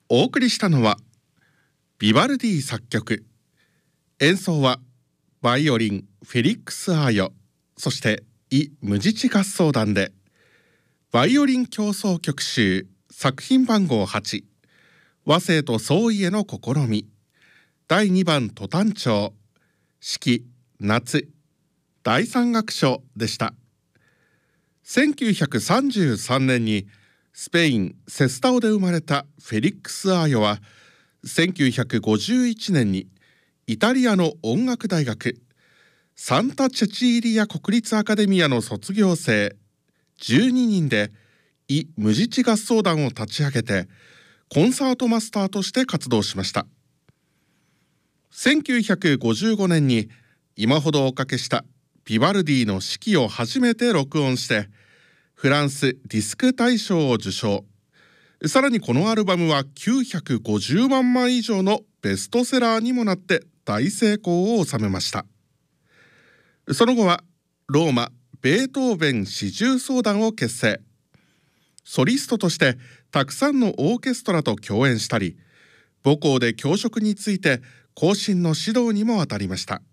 お送りしたのはビバルディ作曲、演奏はバイオリンフェリックス・アーヨ、そしてイ・ムジチ合奏団でバイオリン協奏曲集作品番号8、和声と創意への試み、第2番ト短調、四季夏第3楽章でした。1933年にスペイン・セスタオで生まれたフェリックス・アーヨは1951年にイタリアの音楽大学サンタ・チェチーリア国立アカデミアの卒業生12人でイ・ムジチ合奏団を立ち上げてコンサートマスターとして活動しました。1955年に今ほどおかけしたビバルディの四季を初めて録音してフランスディスク大賞を受賞。さらにこのアルバムは950万枚以上のベストセラーにもなって大成功を収めました。その後はローマベートーベン四重奏団を結成。ソリストとしてたくさんのオーケストラと共演したり、母校で教職について後進の指導にも当たりました。